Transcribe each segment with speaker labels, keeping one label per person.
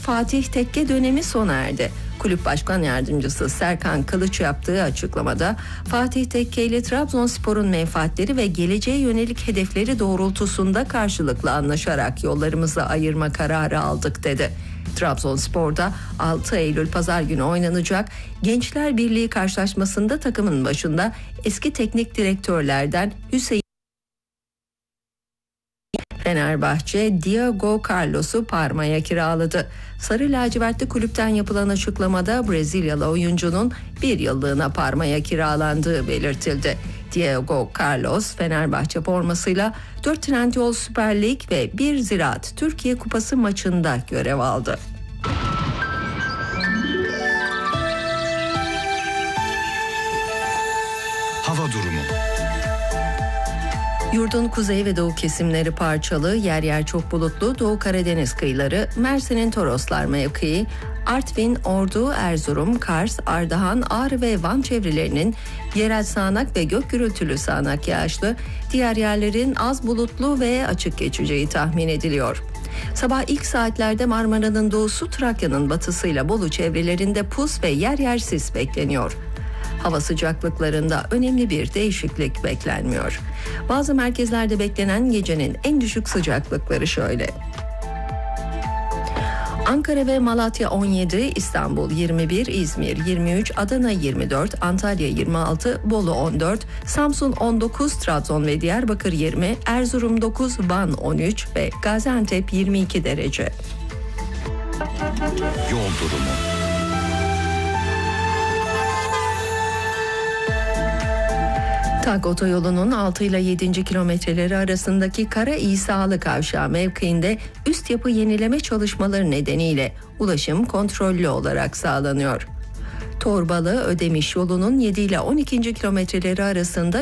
Speaker 1: Fatih Tekke dönemi sona erdi. Kulüp Başkan Yardımcısı Serkan Kılıç yaptığı açıklamada Fatih Tekke ile Trabzonspor'un menfaatleri ve geleceğe yönelik hedefleri doğrultusunda karşılıklı anlaşarak yollarımızı ayırma kararı aldık dedi. Trabzonspor'da 6 Eylül Pazar günü oynanacak Gençler Birliği karşılaşmasında takımın başında eski teknik direktörlerden Hüseyin Fenerbahçe Diego Carlos'u Parma'ya kiraladı. Sarı lacivertli kulüpten yapılan açıklamada Brezilyalı oyuncunun bir yıllığına Parma'ya kiralandığı belirtildi. Diego Carlos Fenerbahçe formasıyla 4 Trendyol Süper Lig ve 1 Ziraat Türkiye Kupası maçında görev aldı.
Speaker 2: Hava durumu.
Speaker 1: Yurdun kuzey ve doğu kesimleri parçalı, yer yer çok bulutlu, Doğu Karadeniz kıyıları, Mersin'in Toroslar mevkii, Artvin, Ordu, Erzurum, Kars, Ardahan, Ağrı ve Van çevrelerinin yerel sağanak ve gök gürültülü sağanak yağışlı, diğer yerlerin az bulutlu ve açık geçeceği tahmin ediliyor. Sabah ilk saatlerde Marmara'nın doğusu, Trakya'nın batısıyla Bolu çevrelerinde pus ve yer yer sis bekleniyor. Hava sıcaklıklarında önemli bir değişiklik beklenmiyor. Bazı merkezlerde beklenen gecenin en düşük sıcaklıkları şöyle. Ankara ve Malatya 17, İstanbul 21, İzmir 23, Adana 24, Antalya 26, Bolu 14, Samsun 19, Trabzon ve Diyarbakır 20, Erzurum 9, Van 13 ve Gaziantep 22 derece.
Speaker 2: Yol durumu.
Speaker 1: TAG otoyolunun 6 ile 7. kilometreleri arasındaki Kara İsalı Kavşağı mevkiinde üst yapı yenileme çalışmaları nedeniyle ulaşım kontrollü olarak sağlanıyor. Torbalı Ödemiş yolunun 7 ile 12. kilometreleri arasında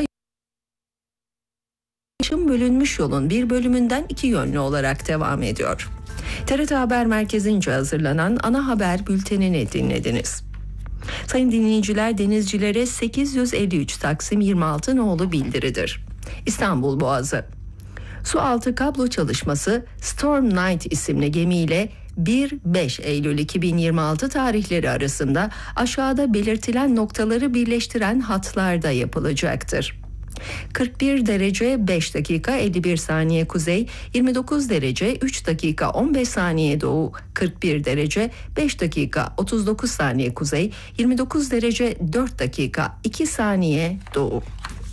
Speaker 1: ulaşım bölünmüş yolun bir bölümünden iki yönlü olarak devam ediyor. TRT Haber Merkezi'nce hazırlanan ana haber bültenini dinlediniz. Sayın dinleyiciler, denizcilere 853 Taksim 26 nolu bildiridir. İstanbul Boğazı. Sualtı kablo çalışması Storm Night isimli gemiyle 1-5 Eylül 2026 tarihleri arasında aşağıda belirtilen noktaları birleştiren hatlarda yapılacaktır. 41 derece 5 dakika 51 saniye kuzey, 29 derece 3 dakika 15 saniye doğu, 41 derece 5 dakika 39 saniye kuzey, 29 derece 4 dakika 2 saniye doğu.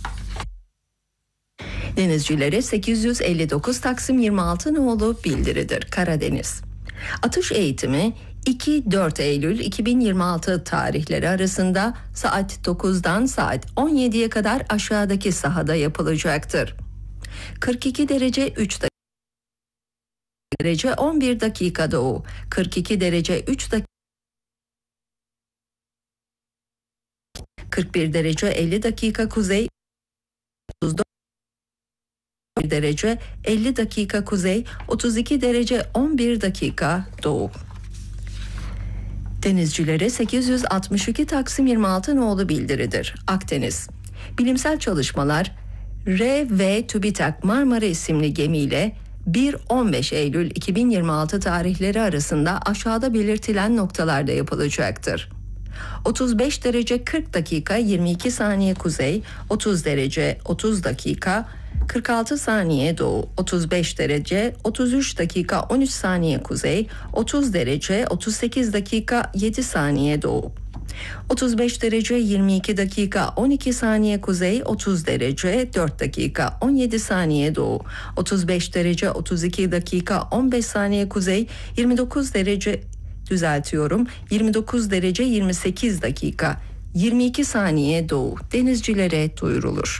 Speaker 1: Denizcilere 859 Taksim 26 nolu bildiridir. Karadeniz. Atış eğitimi 2-4 Eylül 2026 tarihleri arasında saat 9'dan saat 17'ye kadar aşağıdaki sahada yapılacaktır. 42 derece 3 derece 11 dakika doğu, 42 derece 3 dakika 41 derece 50 dakika kuzey, 34 derece 50 dakika kuzey, 32 derece 11 dakika doğu. Denizcilere 862 Taksim 26 nolu bildiridir. Akdeniz. Bilimsel çalışmalar R.V. TÜBİTAK Marmara isimli gemiyle 1-15 Eylül 2026 tarihleri arasında aşağıda belirtilen noktalarda yapılacaktır. 35 derece 40 dakika 22 saniye kuzey, 30 derece 30 dakika 46 saniye doğu, 35 derece 33 dakika 13 saniye kuzey, 30 derece 38 dakika 7 saniye doğu. 35 derece 22 dakika 12 saniye kuzey, 30 derece 4 dakika 17 saniye doğu, 35 derece 32 dakika 15 saniye kuzey, 29 derece 29 derece 28 dakika 22 saniye doğu denizcilere duyurulur.